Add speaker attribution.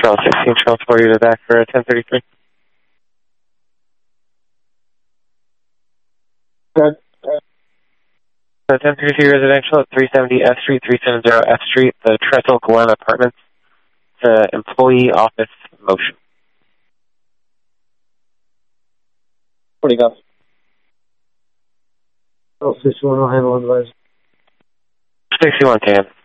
Speaker 1: Charles 16, Charles 40 to the back for 1033.
Speaker 2: Good.
Speaker 1: 1033 residential at 370 F Street, 370 F Street, the Trestle Glen Apartments, employee office motion.
Speaker 2: 40 go. Oh, 61, I'll handle it.
Speaker 1: 61 10.